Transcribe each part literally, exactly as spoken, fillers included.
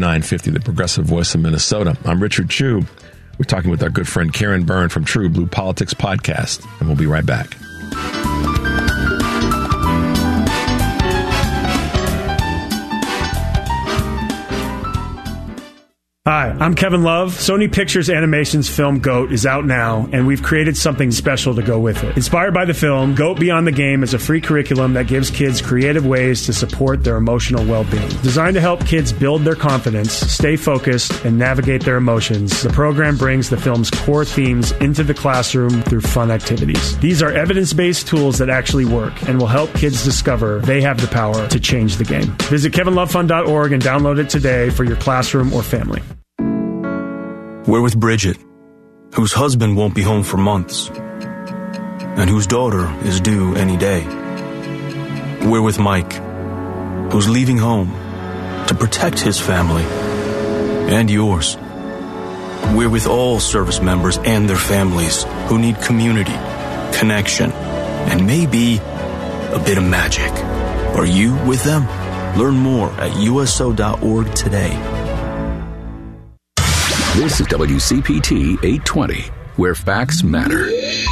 nine fifty, the Progressive Voice of Minnesota. I'm Richard Chu. We're talking with our good friend Karen Byrne from True Blue Politics Podcast, and we'll be right back. Hi, I'm Kevin Love. Sony Pictures Animation's film GOAT is out now, and we've created something special to go with it. Inspired by the film, GOAT Beyond the Game is a free curriculum that gives kids creative ways to support their emotional well-being. Designed to help kids build their confidence, stay focused, and navigate their emotions, the program brings the film's core themes into the classroom through fun activities. These are evidence-based tools that actually work and will help kids discover they have the power to change the game. Visit kevin love fund dot org and download it today for your classroom or family. We're with Bridget, whose husband won't be home for months, and whose daughter is due any day. We're with Mike, who's leaving home to protect his family and yours. We're with all service members and their families who need community, connection, and maybe a bit of magic. Are you with them? Learn more at U S O dot org today. This is W C P T eight twenty, where facts matter.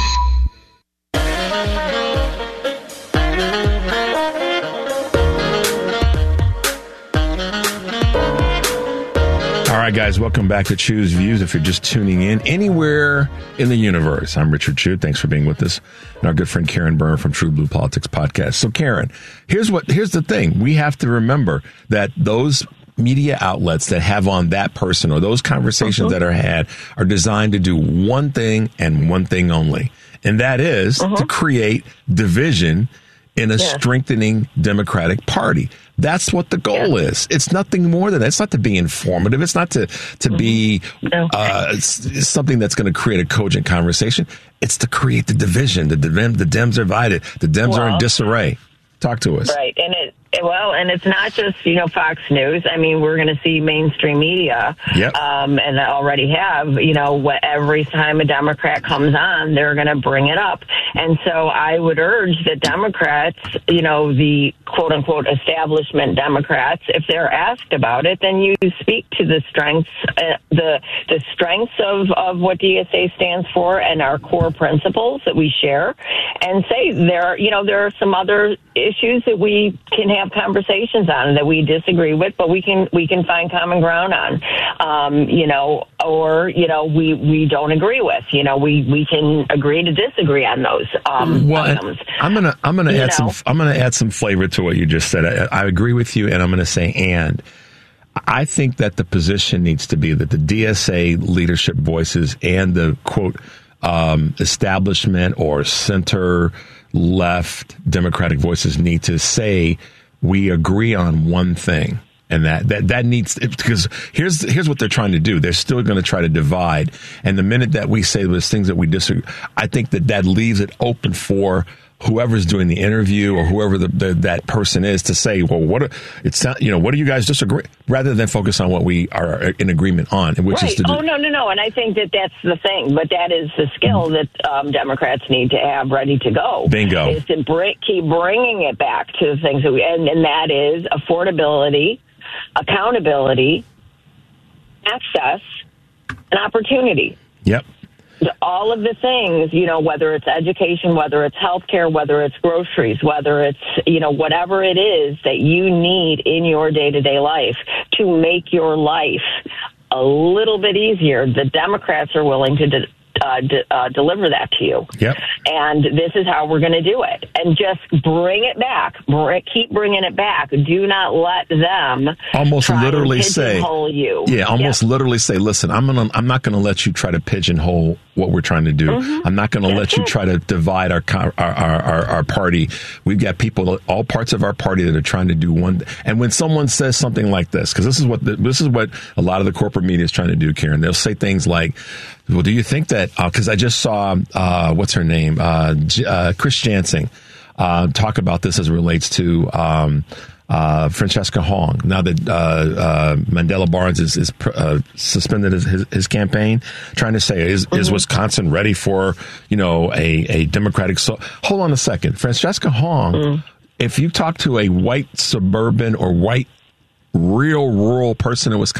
All right, guys, welcome back to Chu's Views. If you're just tuning in anywhere in the universe, I'm Richard Chu. Thanks for being with us. And our good friend Karen Byrne from True Blue Politics Podcast. So, Karen, here's what here's the thing. We have to remember that those media outlets that have on that person or those conversations uh-huh. that are had are designed to do one thing and one thing only. And that is uh-huh. to create division in a yeah. strengthening Democratic Party. That's what the goal yeah. is. It's nothing more than that. It's not to be informative. It's not to, to mm-hmm. be no. uh, it's, it's something that's going to create a cogent conversation. It's to create the division. The, the, the Dems are divided. The Dems well, are in disarray. Talk to us. Right. And it, well, and it's not just, you know, Fox News. I mean, we're going to see mainstream media, yep. um, and they already have, you know, what, every time a Democrat comes on, they're going to bring it up. And so I would urge that Democrats, you know, the quote unquote establishment Democrats, if they're asked about it, then you speak to the strengths, uh, the the strengths of, of what D S A stands for and our core principles that we share, and say there, you know, there are some other issues that we can have conversations on that we disagree with, but we can we can find common ground on, um, you know, or you know we, we don't agree with, you know, we, we can agree to disagree on those. Um, well, items. I'm gonna I'm gonna you add know? some I'm gonna add some flavor to what you just said. I, I agree with you, and I'm gonna say and. I think that the position needs to be that the D S A leadership voices and the quote um, establishment or center left Democratic voices need to say we agree on one thing. And that, that, that needs, because here's, here's what they're trying to do. They're still going to try to divide. And the minute that we say those things that we disagree, I think that that leaves it open for whoever's doing the interview or whoever the, the, that person is to say, well, what, are, it's not, you know, what do you guys disagree? Rather than focus on what we are in agreement on, which right. is to do. Oh, no, no, no. And I think that that's the thing. But that is the skill that um, Democrats need to have ready to go. Bingo. Is to bring, keep bringing it back to the things that we, and, and that is affordability, accountability, access, and opportunity. Yep. All of the things, you know, whether it's education, whether it's healthcare, whether it's groceries, whether it's, you know, whatever it is that you need in your day-to-day life to make your life a little bit easier, the Democrats are willing to de- uh, de- uh, deliver that to you. Yep. And this is how we're going to do it. And just bring it back. Bring, keep bringing it back. Do not let them almost try literally to say, pigeonhole you. Yeah, almost yep. literally say, listen, I'm gonna, I'm not going to let you try to pigeonhole what we're trying to do. Mm-hmm. I'm not going to let you try to divide our, our, our, our, our party. We've got people, all parts of our party that are trying to do one. And when someone says something like this, because this is what the, this is what a lot of the corporate media is trying to do, Karen, they'll say things like, well, do you think that, because uh, I just saw, uh, what's her name, uh, uh, Chris Jansing, uh, talk about this as it relates to um, uh, Francesca Hong. Now that uh, uh, Mandela Barnes is, is uh, suspended his, his, his campaign, trying to say, is, mm-hmm. is Wisconsin ready for, you know, a, a Democratic... So- Hold on a second. Francesca Hong, mm. if you talk to a white suburban or white real rural person in Wisconsin,